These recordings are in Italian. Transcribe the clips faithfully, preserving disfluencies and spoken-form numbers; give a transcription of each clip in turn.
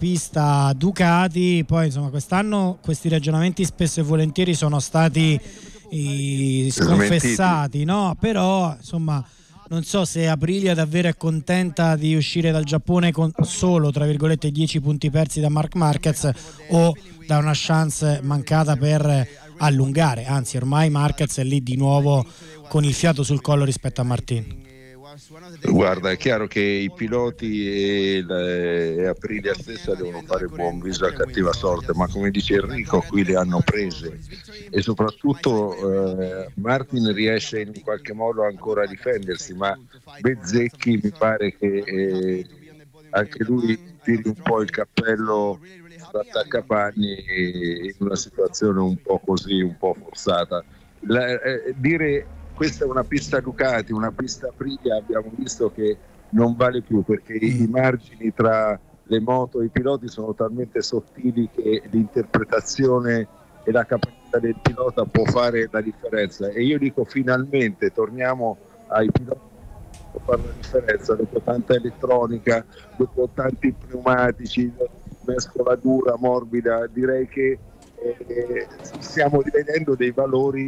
pista Ducati. Poi insomma quest'anno questi ragionamenti spesso e volentieri sono stati eh, sconfessati, no? Però insomma non so se Aprilia davvero è contenta di uscire dal Giappone con solo, tra virgolette, dieci punti persi da Marc Marquez o da una chance mancata per allungare. Anzi, ormai Marquez è lì di nuovo con il fiato sul collo rispetto a Martin. Guarda, è chiaro che i piloti e, le, e Aprilia stessa devono fare buon viso a cattiva sorte, ma come dice Enrico qui le hanno prese e soprattutto eh, Martin riesce in qualche modo ancora a difendersi, ma Bezzecchi mi pare che eh, anche lui tiri un po' il cappello attaccapanni in una situazione un po' così, un po' forzata. La, eh, dire questa è una pista Ducati, una pista Aprilia, abbiamo visto che non vale più, perché i margini tra le moto e i piloti sono talmente sottili che l'interpretazione e la capacità del pilota può fare la differenza. E io dico finalmente torniamo ai piloti a fare la differenza dopo tanta elettronica, dopo tanti pneumatici, mescola dura, morbida. Direi che eh, stiamo rivedendo dei valori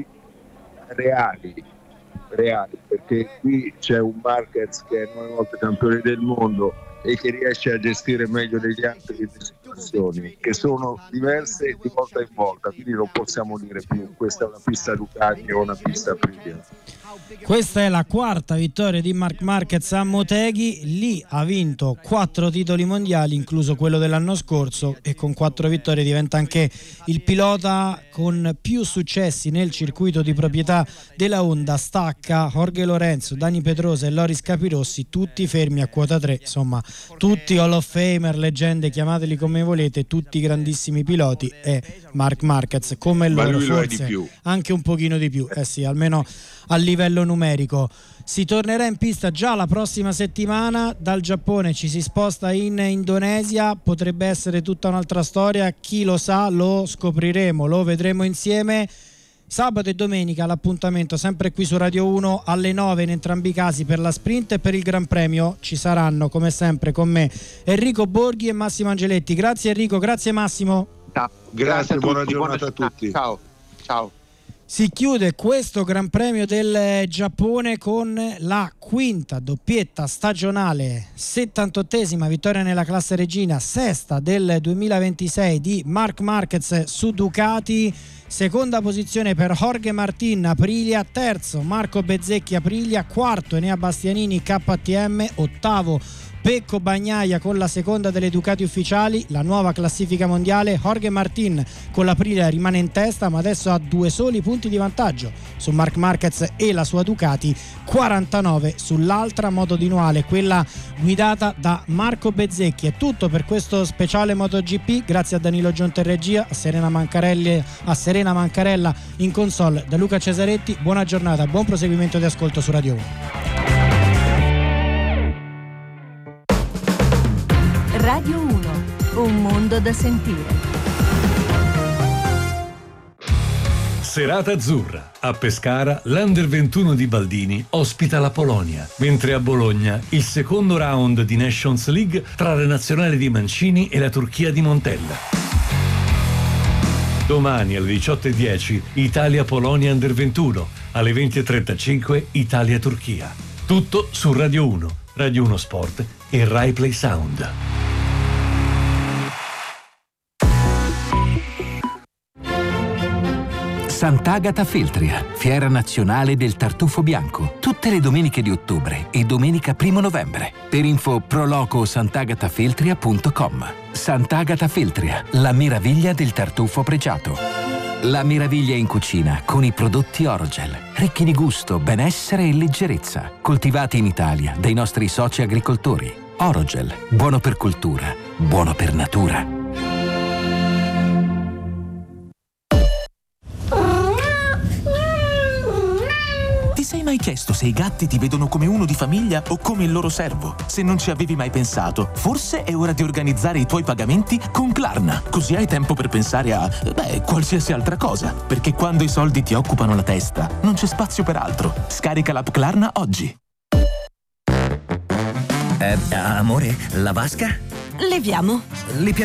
reali reali, perché qui c'è un Marquez che è nove volte campione del mondo e che riesce a gestire meglio degli altri le situazioni che sono diverse di volta in volta, quindi non possiamo dire più questa è una pista Ducati o una pista Aprilia. Questa è la quarta vittoria di Marc Marquez a Motegi, lì ha vinto quattro titoli mondiali, incluso quello dell'anno scorso, e con quattro vittorie diventa anche il pilota con più successi nel circuito di proprietà della Honda. Stacca Jorge Lorenzo, Dani Pedrosa e Loris Capirossi, tutti fermi a quota tre, insomma tutti Hall of Famer, leggende, chiamateli come volete, tutti grandissimi piloti, e Marc Marquez come loro forse anche un pochino di più, eh sì, almeno a livello numerico. Si tornerà in pista già la prossima settimana, dal Giappone ci si sposta in Indonesia, potrebbe essere tutta un'altra storia, chi lo sa, lo scopriremo, lo vedremo insieme. Sabato e domenica l'appuntamento sempre qui su Radio uno alle nove in entrambi i casi per la sprint e per il Gran Premio. Ci saranno come sempre con me Enrico Borghi e Massimo Angeletti. Grazie Enrico, grazie Massimo. Ciao. Grazie, buona giornata a tutti. Ciao. Ciao. Si chiude questo Gran Premio del Giappone con la quinta doppietta stagionale, settantottesima vittoria nella classe regina, sesta del duemilaventisei di Marc Marquez su Ducati, seconda posizione per Jorge Martin Aprilia, terzo Marco Bezzecchi Aprilia, quarto Enea Bastianini K T M, ottavo Pecco Bagnaia con la seconda delle Ducati ufficiali. La nuova classifica mondiale, Jorge Martin con l'Aprilia rimane in testa, ma adesso ha due soli punti di vantaggio su Marc Marquez e la sua Ducati, quarantanove sull'altra moto di Noale, quella guidata da Marco Bezzecchi. È tutto per questo speciale MotoGP, grazie a Danilo Gionta in regia, a Serena Mancarelli, a Serena Mancarella in console, da Luca Cesaretti. Buona giornata, buon proseguimento di ascolto su Radio uno. Radio uno, un mondo da sentire. Serata azzurra. A Pescara, l'Under ventuno di Baldini ospita la Polonia, mentre a Bologna il secondo round di Nations League tra la nazionale di Mancini e la Turchia di Montella. Domani alle diciotto e dieci Italia-Polonia Under ventuno, alle venti e trentacinque Italia-Turchia. Tutto su Radio uno, Radio uno Sport e Rai Play Sound. Sant'Agata Feltria, fiera nazionale del tartufo bianco, tutte le domeniche di ottobre e domenica primo novembre. Per info proloco sant'agatafeltria punto com. Sant'Agata Feltria, la meraviglia del tartufo pregiato. La meraviglia in cucina con i prodotti Orogel, ricchi di gusto, benessere e leggerezza, coltivati in Italia dai nostri soci agricoltori. Orogel, buono per cultura, buono per natura. Ti sei mai chiesto se i gatti ti vedono come uno di famiglia o come il loro servo? Se non ci avevi mai pensato, forse è ora di organizzare i tuoi pagamenti con Klarna. Così hai tempo per pensare a, beh, qualsiasi altra cosa. Perché quando i soldi ti occupano la testa, non c'è spazio per altro. Scarica l'app Klarna oggi. Eh, amore, la vasca? Leviamo. Le piace